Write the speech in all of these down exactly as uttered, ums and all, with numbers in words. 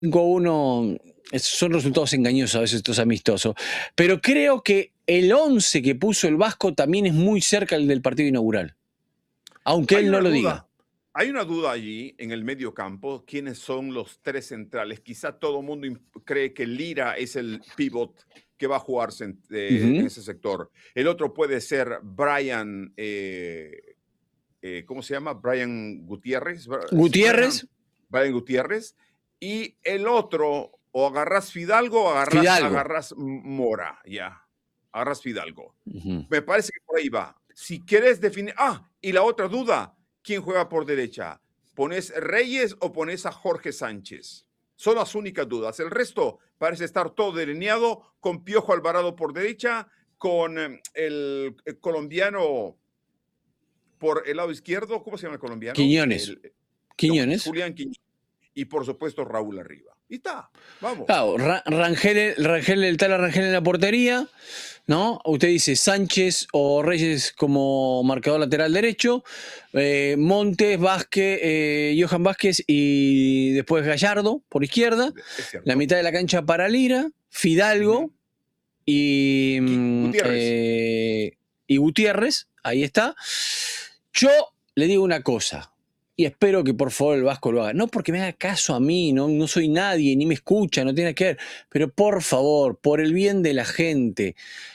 cinco a uno son resultados engañosos a veces estos amistosos, pero creo que el once que puso el Vasco también es muy cerca del partido inaugural, aunque Hay él no una lo duda, diga. hay una duda allí en el medio campo, ¿quiénes son los tres centrales? Quizá todo el mundo cree que Lira es el pivot que va a jugarse en, eh, en Ujú. ese sector. El otro puede ser Brian, eh, eh, ¿cómo se llama? Brian Gutiérrez. Brian, Gutiérrez. Brian Gutiérrez. Y el otro, o agarras Fidalgo o agarras, Fidalgo. agarras Mora, ya. Agarras Fidalgo. Ujú. Me parece que por ahí va. Si quieres definir... Ah, y la otra duda, ¿quién juega por derecha? ¿Pones Reyes o pones a Jorge Sánchez? Son las únicas dudas. El resto parece estar todo delineado, con Piojo Alvarado por derecha, con el, el colombiano por el lado izquierdo. ¿Cómo se llama el colombiano? Quiñones. El, no, Quiñones. Julián Quiñones. Y por supuesto Raúl arriba. Y está, vamos. Claro, Rangel, Rangel, el tal Rangel en la portería, ¿no? Usted dice Sánchez o Reyes como marcador lateral derecho, eh, Montes, Vázquez, eh, Johan Vázquez y después Gallardo por izquierda, Es cierto. la mitad de la cancha para Lira, Fidalgo uh-huh. y, Gutiérrez. Eh, y Gutiérrez, ahí está. Yo le digo una cosa, y espero que por favor el Vasco lo haga. No porque me haga caso a mí, no, no soy nadie, ni me escucha, no tiene que ver. Pero por favor, por el bien de la gente,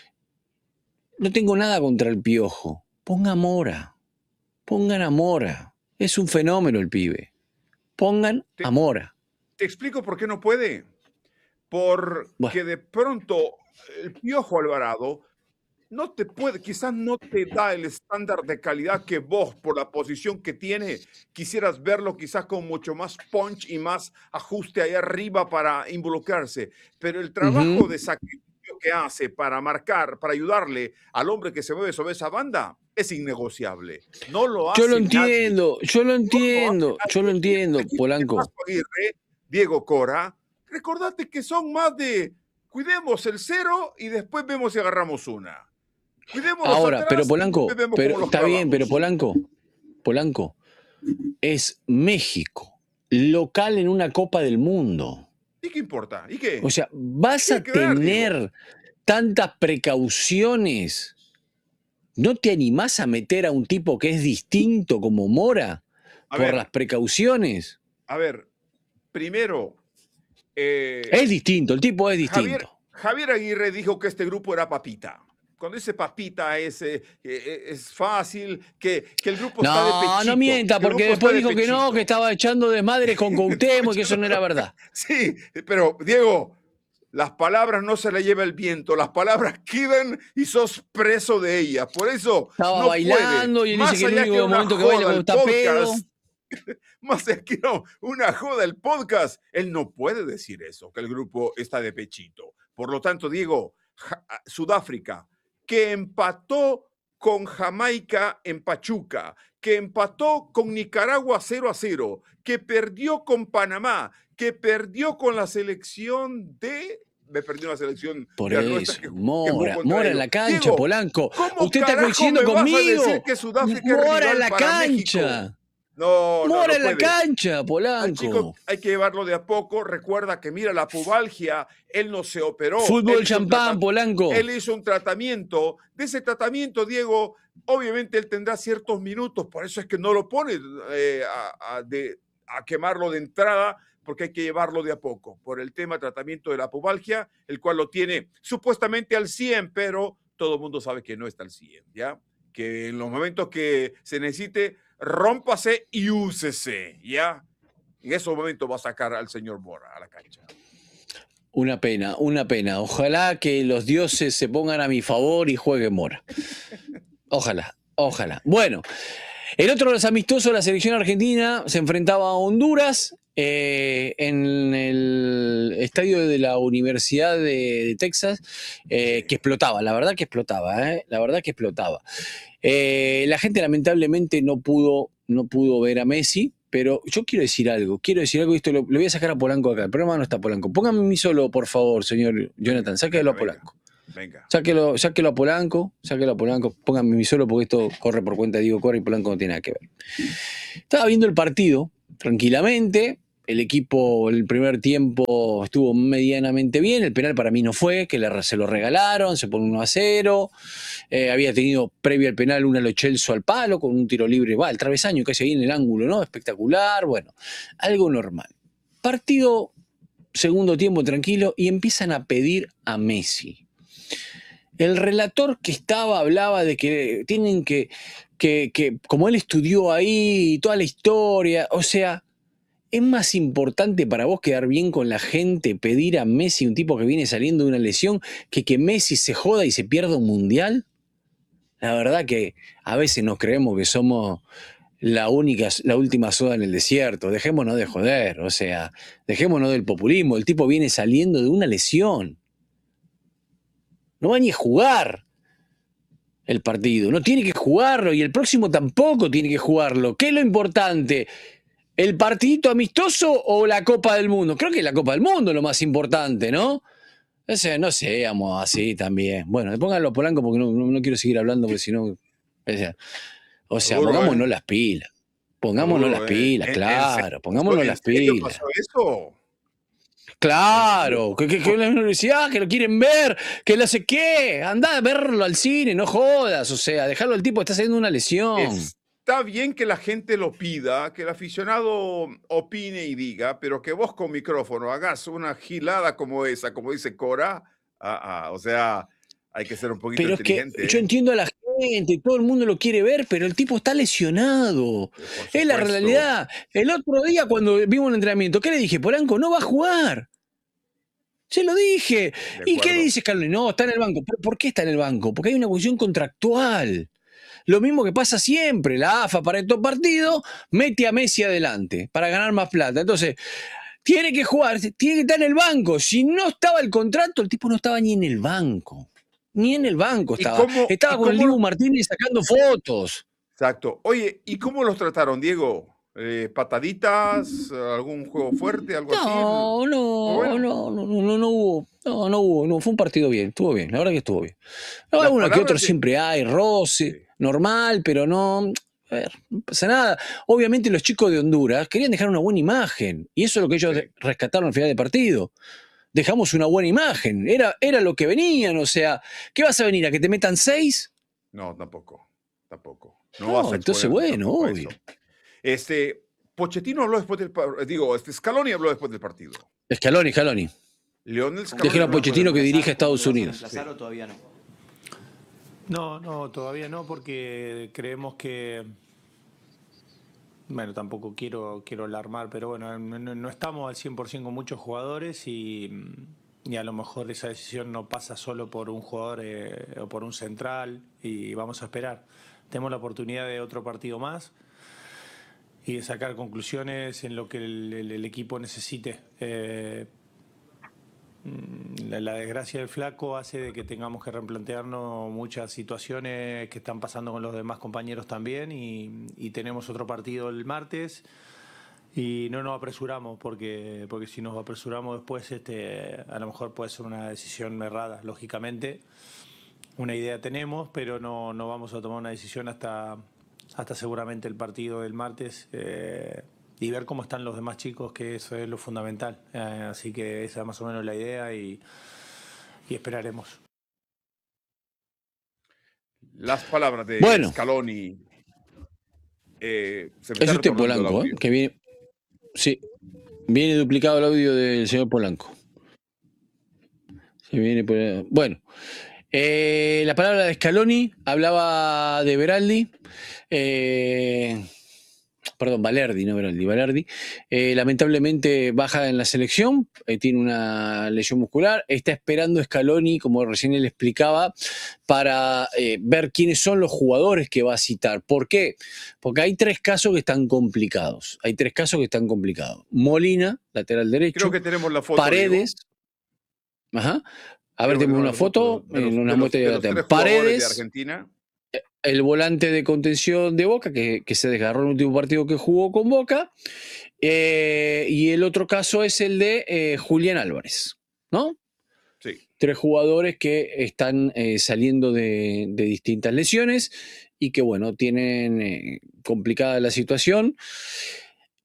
no tengo nada contra el Piojo. Ponga a Mora. Pongan a Mora. Es un fenómeno el pibe. Pongan te, a Mora. Te explico por qué no puede. Porque bueno. de pronto el Piojo Alvarado no te puede, quizás no te da el estándar de calidad que vos, por la posición que tiene, quisieras verlo quizás con mucho más punch y más ajuste ahí arriba para involucrarse. Pero el trabajo uh-huh. de sacrificio que hace para marcar, para ayudarle al hombre que se mueve sobre esa banda, es innegociable. No lo hace Yo lo entiendo, nadie. yo lo entiendo, No lo yo lo entiendo, Polanco. Aguirre, Diego Cora, recordate que son más de cuidemos el cero y después vemos si agarramos una. Cuidémonos Ahora, atrás, pero Polanco, pero está clavamos. bien, pero Polanco, Polanco, es México, local en una Copa del Mundo. ¿Y qué importa? ¿Y qué? O sea, vas a tener ganar, tantas precauciones. ¿No te animás a meter a un tipo que es distinto como Mora a por ver, las precauciones? A ver, primero... Eh, es distinto, el tipo es distinto. Javier, Javier Aguirre dijo que este grupo era papita. Cuando dice papita es, eh, es fácil, que, que el grupo no, está de pechito. No, no mienta, porque después dijo de que no, que estaba echando desmadre con Cuauhtémoc y que eso no era verdad. Sí, pero Diego, las palabras no se le lleva el viento, las palabras quedan y sos preso de ellas. Por eso estaba no bailando puede. y Más dice que el único que momento que baila cuando está pedo. Más allá que no, una joda el podcast, él no puede decir eso, que el grupo está de pechito. Por lo tanto, Diego, Sudáfrica, que empató con Jamaica en Pachuca, que empató con Nicaragua cero a cero, que perdió con Panamá, que perdió con la selección de... Me perdió la selección Por de eso, que, Mora, que Mora en la cancha, Diego, Polanco. ¿cómo Usted está coincidiendo me conmigo. Vas a decir que Sudáfrica Mora es en la para cancha. México? No, Mora no, no en la puede. cancha, Polanco. Al chico hay que llevarlo de a poco. Recuerda que, mira, la pubalgia, él no se operó. Fútbol champán, Polanco. Él hizo un tratamiento. De ese tratamiento, Diego, obviamente él tendrá ciertos minutos. Por eso es que no lo pone eh, a, a, de, a quemarlo de entrada, porque hay que llevarlo de a poco. Por el tema tratamiento de la pubalgia, el cual lo tiene supuestamente al cien, pero todo el mundo sabe que no está al cien, ¿ya? Que en los momentos que se necesite, rómpase y úsese, ¿ya? En esos momentos va a sacar al señor Mora a la cancha. Una pena, una pena. Ojalá que los dioses se pongan a mi favor y juegue Mora. Ojalá, ojalá. Bueno, el otro de los amistosos, la selección argentina, se enfrentaba a Honduras eh, en el estadio de la Universidad de, de Texas, eh, que explotaba, la verdad que explotaba, eh, la verdad que explotaba. Eh, la gente lamentablemente no pudo, no pudo ver a Messi, pero yo quiero decir algo, quiero decir algo, y esto lo, lo voy a sacar a Polanco acá, el programa no está Polanco. Póngame a mí solo, por favor, señor Jonathan, sáquelo a Polanco. Venga. Sáquelo, sáquelo a Polanco, sáquelo a Polanco, póngame a mí solo porque esto corre por cuenta de Diego Cora y Polanco no tiene nada que ver. Estaba viendo el partido tranquilamente, el equipo el primer tiempo estuvo medianamente bien, el penal para mí no fue, que le, se lo regalaron, se pone uno a cero, eh, había tenido previo al penal una Lo Celso al palo con un tiro libre, va, el travesaño casi ahí en el ángulo, ¿no? Espectacular, bueno, algo normal. Partido, segundo tiempo tranquilo, y empiezan a pedir a Messi. El relator que estaba hablaba de que tienen que, que, que como él estudió ahí, toda la historia, o sea, ¿es más importante para vos quedar bien con la gente, pedir a Messi, un tipo que viene saliendo de una lesión, que que Messi se joda y se pierda un mundial? La verdad que a veces nos creemos que somos la única, la última soda en el desierto. Dejémonos de joder, o sea, dejémonos del populismo. El tipo viene saliendo de una lesión. No va ni a jugar el partido, no tiene que jugarlo y el próximo tampoco tiene que jugarlo. ¿Qué es lo importante? ¿El partidito amistoso o la Copa del Mundo? Creo que la Copa del Mundo es lo más importante, ¿no? O sea, no seamos así también. Bueno, pónganlo a Polanco porque no, no, no quiero seguir hablando porque si no... O sea, o sea Duro, pongámonos ¿eh? las pilas. Pongámonos Duro, las ¿eh? pilas, ¿En, en serio claro, pasó, pongámonos en las serio pilas. pasó eso? ¿En serio? Claro, que, que, que la universidad, que lo quieren ver, que no sé qué, andá a verlo al cine, no jodas, o sea, dejarlo al tipo, está haciendo una lesión. Está bien que la gente lo pida, que el aficionado opine y diga, pero que vos con micrófono hagas una gilada como esa, como dice Cora, ah, ah, o sea, hay que ser un poquito Pero es que inteligente, yo ¿eh? entiendo a la gente, todo el mundo lo quiere ver, pero el tipo está lesionado. Eh, Por Es la supuesto, realidad. El otro día cuando vimos un entrenamiento, ¿qué le dije? Polanco no va a jugar. Se lo dije. de ¿Y qué acuerdo. dice Scaloni? No, está en el banco. ¿Pero por qué está en el banco? Porque hay una cuestión contractual. Lo mismo que pasa siempre. La A F A para estos partidos mete a Messi adelante para ganar más plata. Entonces, tiene que jugar, tiene que estar en el banco. Si no estaba el contrato, el tipo no estaba ni en el banco. Ni en el banco ¿Y estaba. cómo, y Estaba con el cómo, Dibu Martínez sacando fotos. exacto. Oye, ¿y cómo los trataron, Diego? Eh, ¿pataditas? ¿Algún juego fuerte? ¿Algo así? No, ¿Fue no, bueno? no, no, no, no hubo. No, no hubo. No, fue un partido bien. Estuvo bien. La verdad que estuvo bien. No, Las alguno que otro palabras de... siempre hay, roce, Sí. normal, pero no. A ver, no pasa nada. Obviamente los chicos de Honduras querían dejar una buena imagen. Y eso es lo que ellos Sí. rescataron al final del partido. Dejamos una buena imagen. Era, era lo que venían. O sea, ¿qué vas a venir? ¿A que te metan seis? No, tampoco, tampoco. No vas No, a entonces exponerte bueno, tampoco a obvio. eso. Este, Pochettino habló después del partido, digo, este, Scaloni habló después del partido. Scaloni, Scaloni. Leonel Scaloni Déjelo a habló después del Pochettino que partido. dirige a Estados ¿Lo vas a Unidos. reemplazar o todavía no? No, no, todavía no, porque creemos que, bueno, tampoco quiero, quiero alarmar, pero bueno, no, no- no estamos al cien por ciento con muchos jugadores y, y a lo mejor esa decisión no pasa solo por un jugador eh, o por un central y vamos a esperar. Tenemos la oportunidad de otro partido más y de sacar conclusiones en lo que el, el- el equipo necesite. Eh, La, la desgracia del flaco hace de que tengamos que replantearnos muchas situaciones que están pasando con los demás compañeros también y, y tenemos otro partido el martes y no nos apresuramos porque, porque si nos apresuramos después este, a lo mejor puede ser una decisión errada, lógicamente. Una idea tenemos, pero no, no vamos a tomar una decisión hasta, hasta seguramente el partido del martes. Eh, y ver cómo están los demás chicos, que eso es lo fundamental. Eh, así que esa es más o menos la idea y, y esperaremos. Las palabras de Bueno, Scaloni. Eh, se me es está usted retornando el Polanco, ¿eh? audio. Que viene. Sí, viene duplicado el audio del señor Polanco. Se viene por- Bueno, eh, la palabra de Scaloni hablaba de Beraldi. eh, perdón, Valerdi, no Beraldi, Valerdi. Eh, lamentablemente baja en la selección, eh, tiene una lesión muscular, está esperando Scaloni, como recién él explicaba, para eh, ver quiénes son los jugadores que va a citar. ¿Por qué? Porque hay tres casos que están complicados. Hay tres casos que están complicados. Molina, lateral Creo derecho, que tenemos la foto, Paredes. Diego. Ajá. A Creo ver, que tenemos tenemos una la foto foto, de los, en una de los, muestra de de los la tres jugadores de Paredes, Argentina. el volante de contención de Boca, que, que se desgarró en el último partido que jugó con Boca, eh, y el otro caso es el de eh, Julián Álvarez, ¿no? Sí. Tres jugadores que están eh, saliendo de, de distintas lesiones y que, bueno, tienen eh, complicada la situación.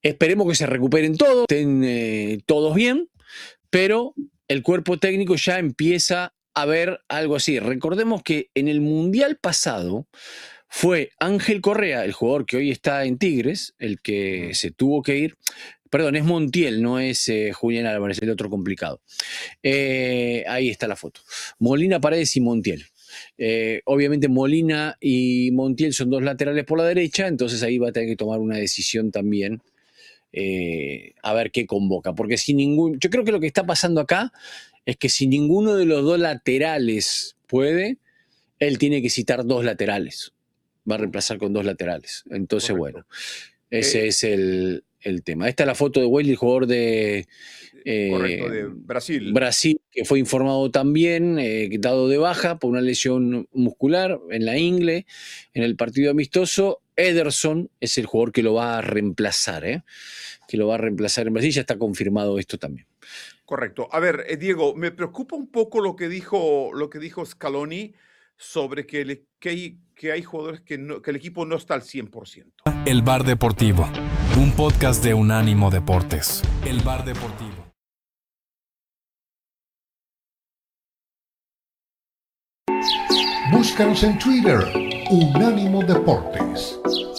Esperemos que se recuperen todos, estén eh, todos bien, pero el cuerpo técnico ya empieza a ver algo así. Recordemos que en el Mundial pasado fue Ángel Correa, el jugador que hoy está en Tigres, el que se tuvo que ir. Perdón, es Montiel, no es eh, Julián Álvarez, el otro complicado. Eh, ahí está la foto. Molina, Paredes y Montiel. Eh, obviamente Molina y Montiel son dos laterales por la derecha, entonces ahí va a tener que tomar una decisión también. Eh, a ver qué convoca, porque si ningún, yo creo que lo que está pasando acá es que si ninguno de los dos laterales puede, él tiene que citar dos laterales, va a reemplazar con dos laterales, entonces Correcto. bueno, ese Eh, es el, el tema. Esta es la foto de Wesley, el jugador de, eh, correcto, de Brasil. Brasil, que fue informado también, eh, dado de baja por una lesión muscular en la ingle, en el partido amistoso. Ederson es el jugador que lo va a reemplazar, ¿eh? que lo va a reemplazar en Brasil, ya está confirmado esto también. Correcto. A ver, eh, Diego, me preocupa un poco lo que dijo, lo que dijo Scaloni sobre que, le, que, hay, que hay jugadores que, no, que el equipo no está al cien por ciento. El Bar Deportivo, un podcast de Unánimo Deportes. El Bar Deportivo. Búscanos en Twitter, Unánimo Deportes.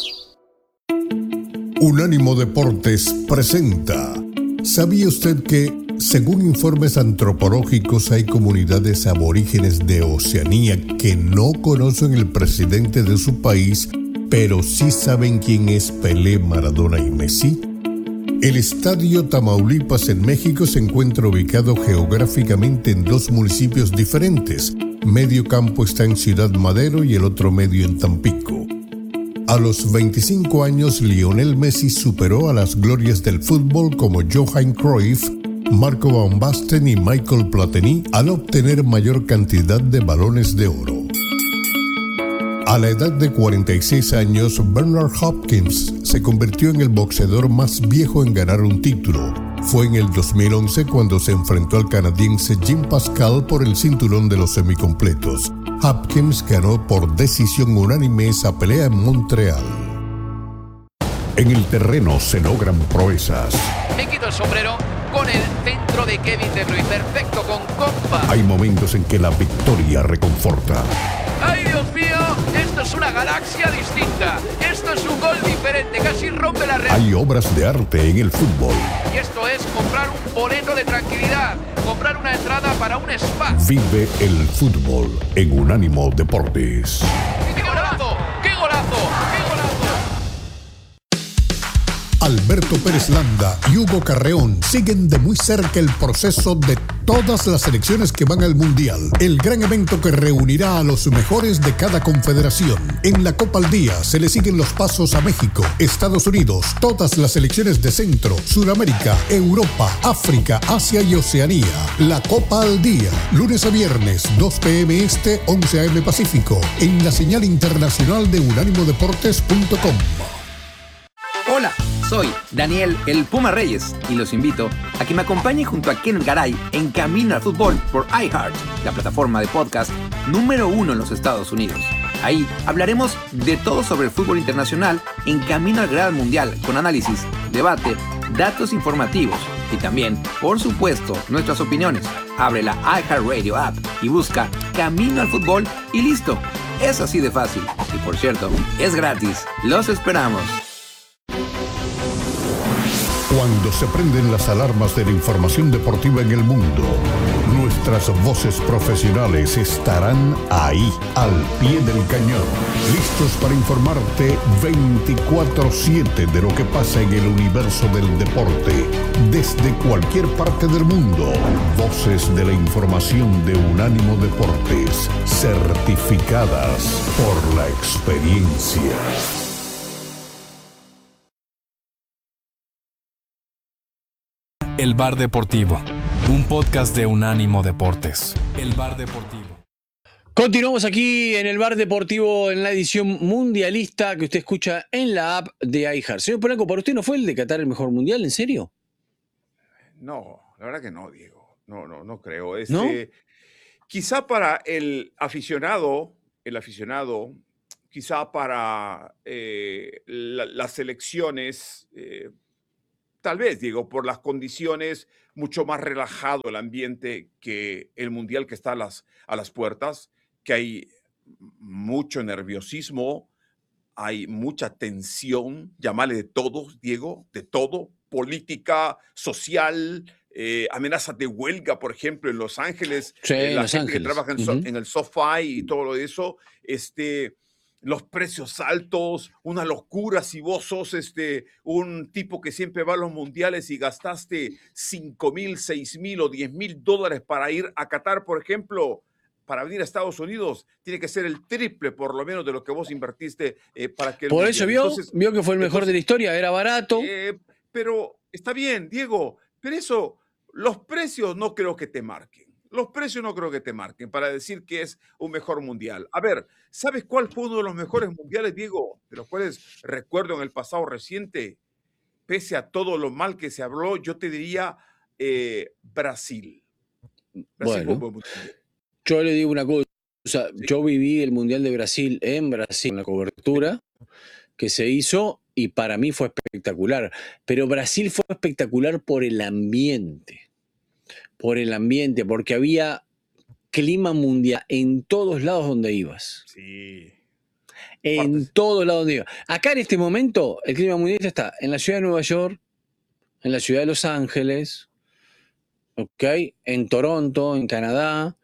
Unánimo Deportes presenta. ¿Sabía usted que, según informes antropológicos, hay comunidades aborígenes de Oceanía que no conocen el presidente de su país, pero sí saben quién es Pelé, Maradona y Messi? El Estadio Tamaulipas en México se encuentra ubicado geográficamente en dos municipios diferentes. Medio campo está en Ciudad Madero y el otro medio en Tampico. A los veinticinco años, Lionel Messi superó a las glorias del fútbol como Johan Cruyff, Marco Van Basten y Michael Platini al obtener mayor cantidad de balones de oro. A la edad de cuarenta y seis años, Bernard Hopkins se convirtió en el boxeador más viejo en ganar un título. Fue en el dos mil once cuando se enfrentó al canadiense Jim Pascal por el cinturón de los semicompletos. Hopkins ganó por decisión unánime esa pelea en Montreal. En el terreno se logran proezas. Me quito el sombrero con el centro de Kevin De Bruyne, perfecto con compa. Hay momentos en que la victoria reconforta. ¡Ay, Dios mío! Esto es una galaxia distinta. Esto es un gol diferente, casi rompe la red. Hay obras de arte en el fútbol. Y esto es comprar un boleto de tranquilidad, comprar una entrada para un spa. Vive el fútbol en Unánimo Deportes. ¡Qué golazo! ¡Qué golazo! ¡Qué golazo! Alberto Pérez Landa y Hugo Carreón siguen de muy cerca el proceso de todas las selecciones que van al Mundial. El gran evento que reunirá a los mejores de cada confederación. En la Copa al Día se le siguen los pasos a México, Estados Unidos, todas las selecciones de Centro, Sudamérica, Europa, África, Asia y Oceanía. La Copa al Día, lunes a viernes, dos pe eme este, once a eme Pacífico, en la señal internacional de unánimo deportes punto com. Hola, soy Daniel el Puma Reyes y los invito a que me acompañen junto a Ken Garay en Camino al Fútbol por iHeart, la plataforma de podcast número uno en los Estados Unidos. Ahí hablaremos de todo sobre el fútbol internacional en Camino al Gran Mundial, con análisis, debate, datos informativos y también, por supuesto, nuestras opiniones. Abre la iHeartRadio app y busca Camino al Fútbol y listo. Es así de fácil. Y por cierto, es gratis. Los esperamos. Cuando se prenden las alarmas de la información deportiva en el mundo, nuestras voces profesionales estarán ahí, al pie del cañón, listos para informarte veinticuatro siete de lo que pasa en el universo del deporte, desde cualquier parte del mundo. Voces de la información de Unánimo Deportes, certificadas por la experiencia. El Bar Deportivo, un podcast de Unánimo Deportes. El Bar Deportivo. Continuamos aquí en el Bar Deportivo en la edición mundialista que usted escucha en la app de iHeart. Señor Polanco, ¿para usted no fue el de Qatar el mejor mundial? ¿En serio? No, la verdad que no, Diego. No, no, no creo. Este, ¿No? Quizá para el aficionado, el aficionado, quizá para eh, la, las selecciones, eh, tal vez, digo, por las condiciones, mucho más relajado el ambiente que el Mundial que está a las, a las puertas, que hay mucho nerviosismo, hay mucha tensión, llámale de todo, Diego, de todo, política, social, eh, amenazas de huelga, por ejemplo, en Los Ángeles, Sí, eh, la Los gente que Ángeles. trabaja en, so- Ujú. en el SoFi y todo lo de eso, este, los precios altos, una locura si vos sos este, un tipo que siempre va a los mundiales y gastaste cinco mil, seis mil o diez mil dólares para ir a Qatar, por ejemplo. Para venir a Estados Unidos tiene que ser el triple por lo menos de lo que vos invertiste eh, para que el Por eso mundial. vio, Entonces, vio que fue el mejor de entonces la historia, era barato. eh, pero está bien, Diego, pero eso, los precios no creo que te marquen. Los precios no creo que te marquen para decir que es un mejor mundial. A ver, ¿sabes cuál fue uno de los mejores mundiales, Diego? De los cuales recuerdo en el pasado reciente, pese a todo lo mal que se habló, yo te diría eh, Brasil. Brasil fue un Bueno, buen mundial. yo le digo una cosa. Sí. Yo viví el Mundial de Brasil en Brasil, en la cobertura que se hizo, y para mí fue espectacular. Pero Brasil fue espectacular por el ambiente. Por el ambiente, porque había clima mundial en todos lados donde ibas. Sí. En Partes. todos lados donde ibas. Acá en este momento, el clima mundial está en la ciudad de Nueva York, en la ciudad de Los Ángeles, ¿ok? En Toronto, en Canadá.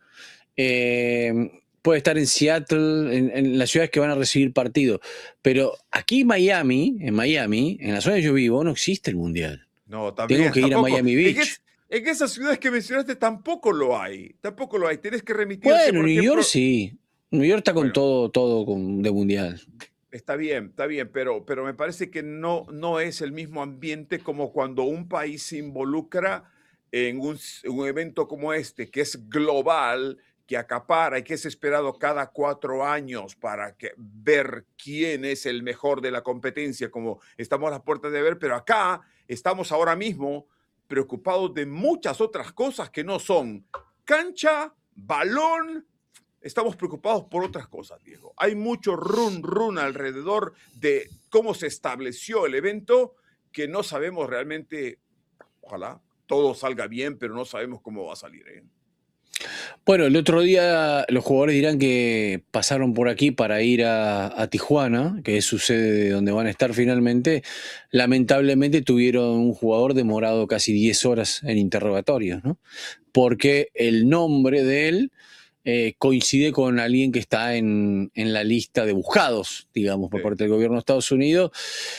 Eh, puede estar en Seattle, en, en las ciudades que van a recibir partidos. Pero aquí en Miami, en Miami, en la zona donde yo vivo, no existe el mundial. No, también. Tengo que ir a tampoco. Miami En, Beach. es- en esas ciudades que mencionaste tampoco lo hay. Tampoco lo hay. Tienes que remitirte, Bueno, por New ejemplo. York sí. New York está con Bueno, todo, todo con, de mundial. está bien, está bien, pero, pero me parece que no, no es el mismo ambiente como cuando un país se involucra en un, s- un evento como este, que es global, que acapara y que es esperado cada cuatro años para que, ver quién es el mejor de la competencia, como estamos a las puertas de ver, pero acá estamos ahora mismo preocupados de muchas otras cosas que no son cancha, balón. Estamos preocupados por otras cosas, Diego. Hay mucho run run alrededor de cómo se estableció el evento que no sabemos realmente. Ojalá todo salga bien, pero no sabemos cómo va a salir, ¿eh? Bueno, el otro día los jugadores dirán que pasaron por aquí para ir a, a Tijuana, que es su sede donde van a estar finalmente. Lamentablemente tuvieron un jugador demorado casi diez horas en interrogatorios, ¿no? Porque el nombre de él eh, coincide con alguien que está en, en la lista de buscados, digamos, por Sí. parte del gobierno de Estados Unidos.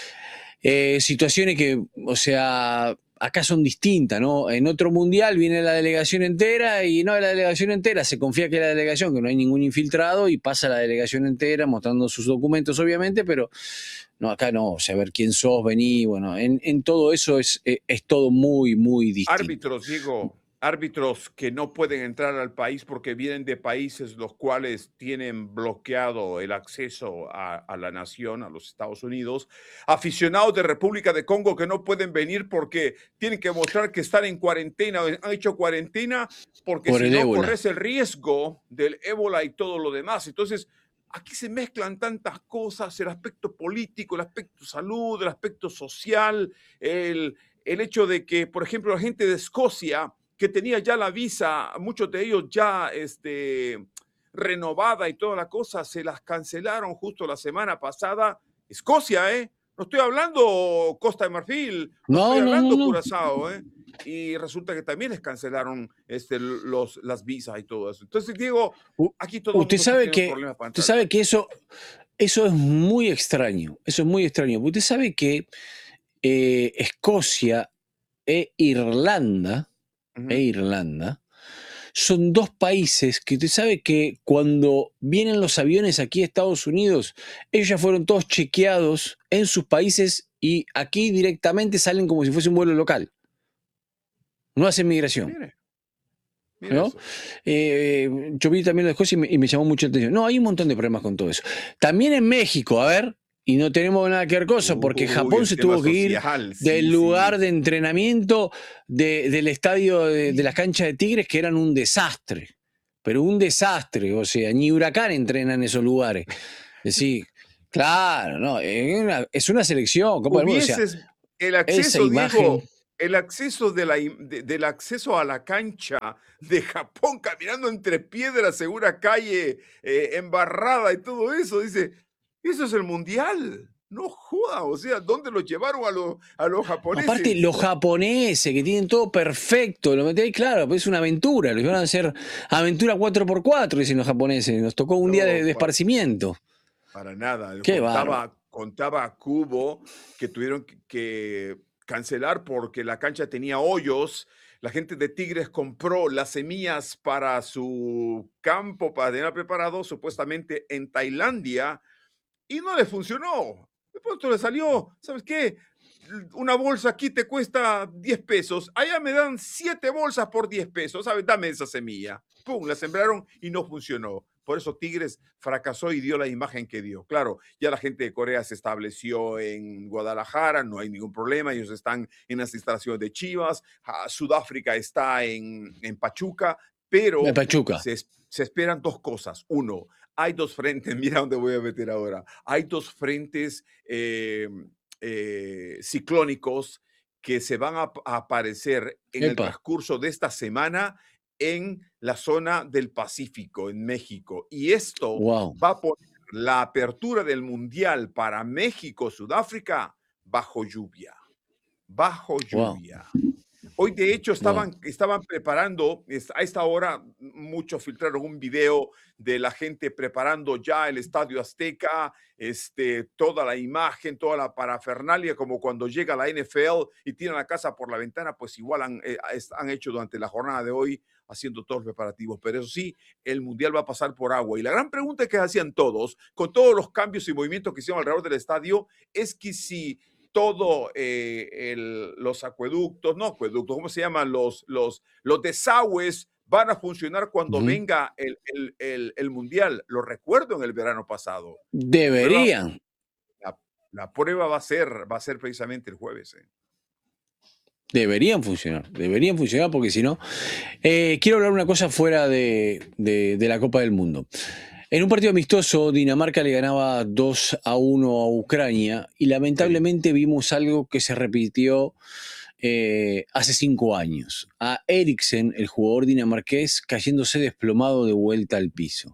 Eh, situaciones que, o sea, acá son distintas, ¿no? En otro mundial viene la delegación entera y no la delegación entera, se confía que es la delegación, que no hay ningún infiltrado y pasa la delegación entera mostrando sus documentos, obviamente, pero no, acá no, o sea, ver quién sos, vení, bueno, en, en todo eso es, es, es todo muy, muy distinto. Árbitros, Diego, árbitros que no pueden entrar al país porque vienen de países los cuales tienen bloqueado el acceso a, a la nación, a los Estados Unidos. Aficionados de República de Congo que no pueden venir porque tienen que mostrar que están en cuarentena, han hecho cuarentena porque Por si el no ébola. corres el riesgo del ébola y todo lo demás. Entonces, aquí se mezclan tantas cosas, el aspecto político, el aspecto salud, el aspecto social, el, el hecho de que, por ejemplo, la gente de Escocia que tenía ya la visa, muchos de ellos ya este, renovada y toda la cosa, se las cancelaron justo la semana pasada. Escocia, ¿eh? No estoy hablando Costa de Marfil, no, No, estoy no, hablando no, no. Curazao, ¿eh? Y resulta que también les cancelaron este, los, las visas y todo eso. Entonces, Diego, U- aquí todo el Usted mundo sí sabe tiene un que, problema para usted entrar. sabe que eso, eso es muy extraño, eso es muy extraño. Usted sabe que eh, Escocia e Irlanda, Ujú. e Irlanda son dos países que usted sabe que cuando vienen los aviones aquí a Estados Unidos, ellos ya fueron todos chequeados en sus países y aquí directamente salen como si fuese un vuelo local. No hacen migración. Mire, mire ¿No? eso. Eh, yo vi también lo de Escocia y me, y me llamó mucho la atención. No, hay un montón de problemas con todo eso. También en México, a ver, y no tenemos nada que ver cosa, porque Uy, Japón el se tema tuvo que ir social, del sí, lugar sí. de entrenamiento de- del estadio de, de las canchas de Tigres, que eran un desastre. Pero un desastre, o sea, ni Huracán entrena en esos lugares. Es decir, claro, no, es una, es una selección, Copa del Mundo, o sea, Hubieses, el Esa acceso, imagen. Diego, el acceso de la, im- de- del acceso a la cancha de Japón caminando entre piedras, segura calle, eh, embarrada y todo eso, dice, eso es el mundial. No joda, o sea, ¿dónde los llevaron a, los a los Aparte, japoneses? los japoneses que tienen todo perfecto, lo metí ahí, claro, pues es una aventura, lo iban a hacer aventura cuatro por cuatro, dicen los japoneses. Nos tocó un día de, No, de para, esparcimiento. para nada. Qué bárbaro. Contaba, contaba a Cubo que tuvieron que, que cancelar porque la cancha tenía hoyos. La gente de Tigres compró las semillas para su campo, para tener preparado, supuestamente en Tailandia, y no le funcionó. De pronto le salió, ¿sabes qué? Una bolsa aquí te cuesta diez pesos, allá me dan siete bolsas por diez pesos, ¿sabes? Dame esa semilla. Pum, la sembraron y no funcionó. Por eso Tigres fracasó y dio la imagen que dio. Claro, ya la gente de Corea se estableció en Guadalajara, no hay ningún problema, ellos están en las instalaciones de Chivas, ah, Sudáfrica está en, en Pachuca, pero De Pachuca. se, se esperan dos cosas. Uno, hay dos frentes, mira dónde voy a meter ahora, hay dos frentes eh, eh, ciclónicos que se van a, a aparecer en el Epa. transcurso de esta semana en la zona del Pacífico, en México. Y esto Wow. va a poner la apertura del Mundial para México, Sudáfrica, bajo lluvia. Bajo Wow. lluvia. Hoy, de hecho, Wow. estaban, estaban preparando, es- a esta hora, muchos filtraron un video de la gente preparando ya el Estadio Azteca, este, toda la imagen, toda la parafernalia, como cuando llega la N F L y tiran la casa por la ventana, pues igual han, eh, es- han hecho durante la jornada de hoy, haciendo todos los preparativos. Pero eso sí, el Mundial va a pasar por agua. Y la gran pregunta que hacían todos, con todos los cambios y movimientos que hicieron alrededor del estadio, es que si todo eh, el- los acueductos, no acueductos, ¿cómo se llaman? Los, los, los desagües van a funcionar cuando Ujú. venga el, el- el- el Mundial. Lo recuerdo en el verano pasado. La prueba, Deberían. la, la prueba va a ser, va a ser precisamente el jueves. eh. Deberían funcionar, deberían funcionar porque si no... Eh, quiero hablar una cosa fuera de, de- de la Copa del Mundo. En un partido amistoso, Dinamarca le ganaba dos a uno a Ucrania y Sí, lamentablemente vimos algo que se repitió eh, hace cinco años. A Eriksen, el jugador dinamarqués, cayéndose desplomado de vuelta al piso.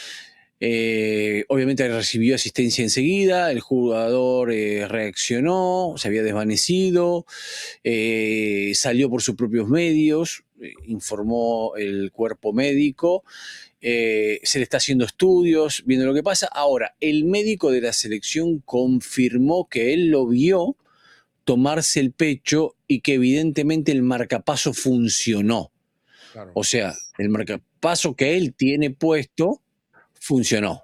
Eh, obviamente recibió asistencia enseguida, el jugador eh, reaccionó, se había desvanecido, eh, salió por sus propios medios, eh, informó el cuerpo médico, eh, se le está haciendo estudios, viendo lo que pasa. Ahora, el médico de la selección confirmó que él lo vio tomarse el pecho y que evidentemente el marcapaso funcionó. claro. O sea, el marcapaso que él tiene puesto funcionó.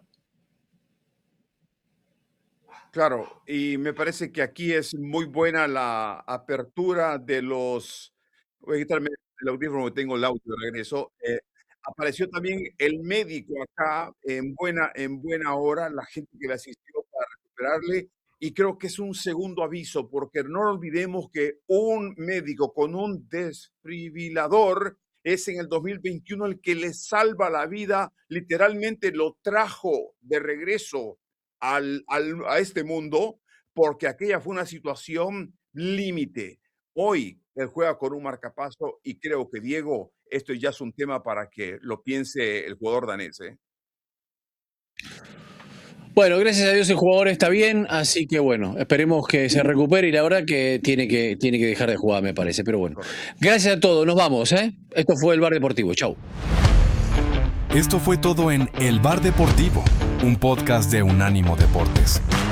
Claro, y me parece que aquí es muy buena la apertura de los. Voy a quitarme el audífono, tengo el audio de regreso. Eh, apareció también el médico acá en buena, en buena hora, la gente que le asistió para recuperarle, y creo que es un segundo aviso, porque no olvidemos que un médico con un desfibrilador es en el dos mil veintiuno el que le salva la vida, literalmente lo trajo de regreso al, al- a este mundo, porque aquella fue una situación límite. Hoy él juega con un marcapaso y creo que, Diego, esto ya es un tema para que lo piense el jugador danés. ¿eh? Bueno, gracias a Dios el jugador está bien, así que bueno, esperemos que se recupere y la verdad que tiene que, tiene que dejar de jugar, me parece, pero bueno. Correcto. Gracias a todos, nos vamos, ¿eh? Esto fue el Bar Deportivo, chau. Esto fue todo en El Bar Deportivo, un podcast de Unánimo Deportes.